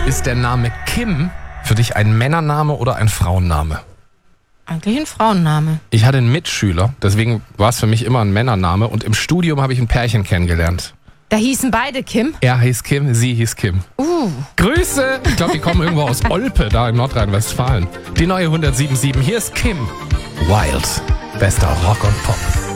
Ist der Name Kim für dich ein Männername oder ein Frauenname? Eigentlich ein Frauenname. Ich hatte einen Mitschüler, deswegen war es für mich immer ein Männername. Und im Studium habe ich ein Pärchen kennengelernt. Da hießen beide Kim. Er hieß Kim, sie hieß Kim. Grüße! Ich glaube, die kommen irgendwo aus Olpe, da in Nordrhein-Westfalen. Die neue 107.7, hier ist Kim. Wild. Bester Rock und Pop.